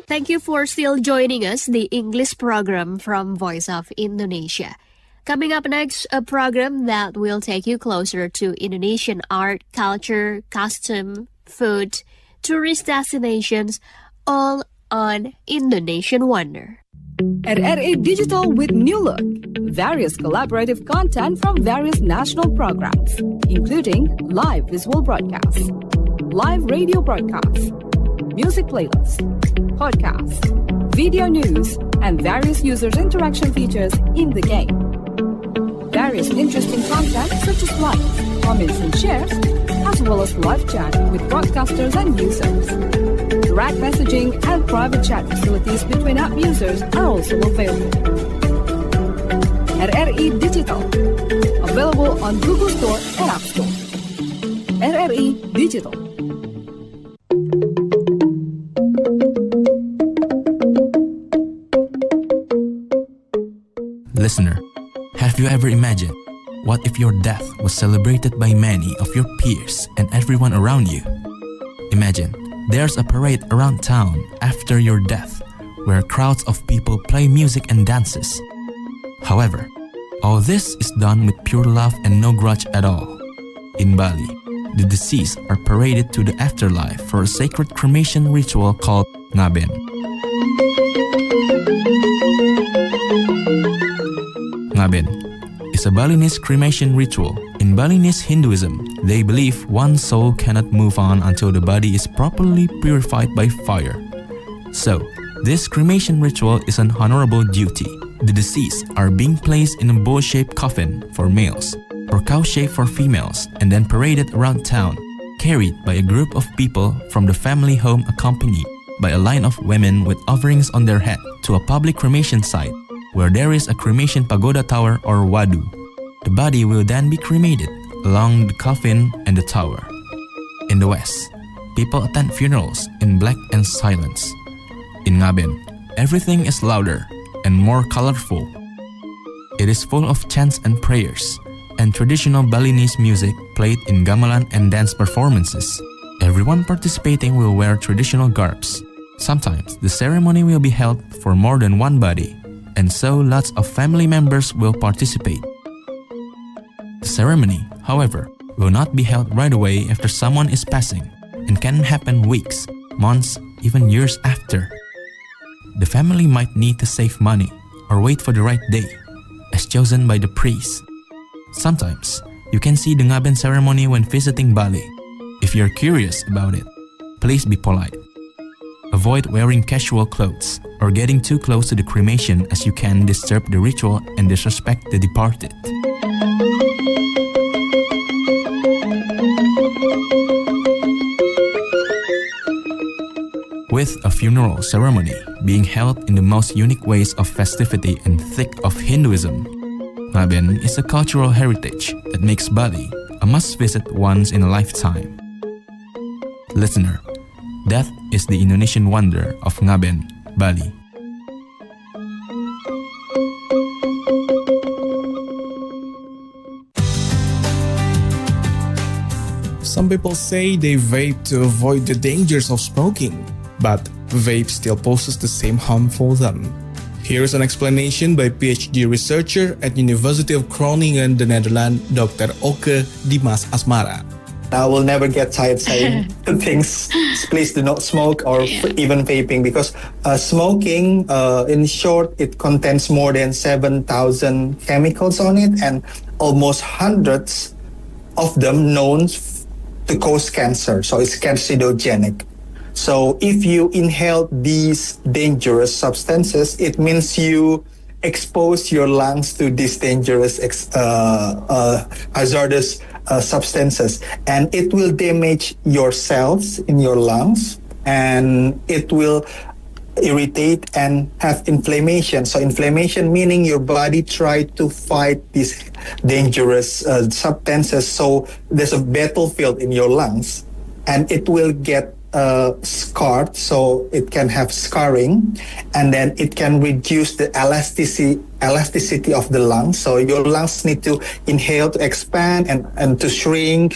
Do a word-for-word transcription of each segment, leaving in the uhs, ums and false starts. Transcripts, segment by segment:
Thank you for still joining us, the English program from Voice of Indonesia. Coming up next, a program that will take you closer to Indonesian art, culture, custom, food, tourist destinations, all on Indonesian Wonder. R R A Digital with New Look. Various collaborative content from various national programs, including live visual broadcasts, live radio broadcasts, music playlists, podcasts, video news, and various users' interaction features in the game. Various interesting content such as likes, comments, and shares, as well as live chat with broadcasters and users. Direct messaging and private chat facilities between app users are also available. R R E Digital, available on Google Store and App Store. R R E Digital. Listener, have you ever imagined what if your death was celebrated by many of your peers and everyone around you? Imagine there's a parade around town after your death where crowds of people play music and dances. However, all this is done with pure love and no grudge at all. In Bali, the deceased are paraded to the afterlife for a sacred cremation ritual called Ngaben. Ngaben is a Balinese cremation ritual. In Balinese Hinduism, they believe one soul cannot move on until the body is properly purified by fire. So, this cremation ritual is an honorable duty. The deceased are being placed in a bowl-shaped coffin for males or cow-shaped for females and then paraded around town, carried by a group of people from the family home accompanied by a line of women with offerings on their head to a public cremation site where there is a cremation pagoda tower or wadu. The body will then be cremated along the coffin and the tower. In the West, people attend funerals in black and silence. In Ngaben, everything is louder and more colorful. It is full of chants and prayers, and traditional Balinese music played in gamelan and dance performances. Everyone participating will wear traditional garbs. Sometimes the ceremony will be held for more than one body, and so lots of family members will participate. The ceremony, however, will not be held right away after someone is passing and can happen weeks, months, even years after. The family might need to save money or wait for the right day, as chosen by the priest. Sometimes, you can see the Ngaben ceremony when visiting Bali. If you're curious about it, please be polite. Avoid wearing casual clothes or getting too close to the cremation as you can disturb the ritual and disrespect the departed. With a funeral ceremony being held in the most unique ways of festivity and thick of Hinduism, Ngaben is a cultural heritage that makes Bali a must-visit once in a lifetime. Listener, that is the Indonesian wonder of Ngaben, Bali. Some people say they vape to avoid the dangers of smoking, but vape still poses the same harm for them. Here's an explanation by PhD researcher at University of Groningen, the Netherlands, Doctor Oke Dimas Asmara. I will never get tired saying things, please do not smoke or yeah. even vaping, because uh, smoking, uh, in short, it contains more than seven thousand chemicals on it, and almost hundreds of them known to cause cancer. So it's carcinogenic. So if you inhale these dangerous substances, it means you expose your lungs to these dangerous, uh, uh, hazardous uh, substances, and it will damage your cells in your lungs, and it will irritate and have inflammation. So inflammation meaning your body try to fight these dangerous uh, substances. So there's a battlefield in your lungs, and it will get uh, scarred. So it can have scarring, and then it can reduce the elasticity elasticity of the lungs. So your lungs need to inhale to expand and, and to shrink,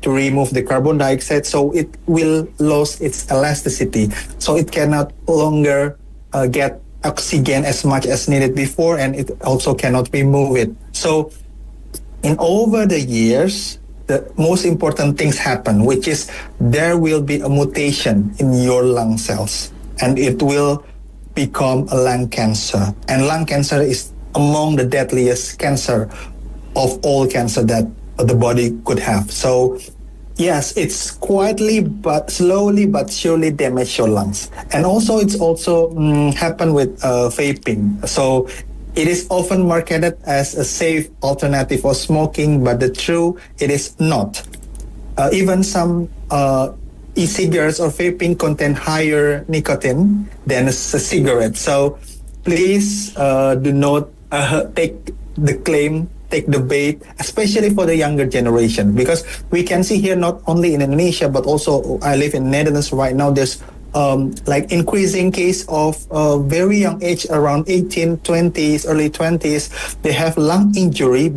to remove the carbon dioxide, so it will lose its elasticity. So it cannot longer uh, get oxygen as much as needed before, and it also cannot remove it. So in over the years, the most important things happen, which is there will be a mutation in your lung cells, and it will become a lung cancer. And lung cancer is among the deadliest cancer of all cancer that the body could have. So yes, it's quietly but slowly but surely damage your lungs. And also it's also um, happen with uh, vaping. So it is often marketed as a safe alternative for smoking, but the truth, it is not. Uh, even some uh, e-cigarettes or vaping contain higher nicotine than a cigarette. So please uh, do not uh, take the claim, take the bait, especially for the younger generation, because we can see here not only in Indonesia, but also I live in Netherlands right now, there's Um, like increasing case of uh, very young age, around eighteen, twenties, early twenties, they have lung injury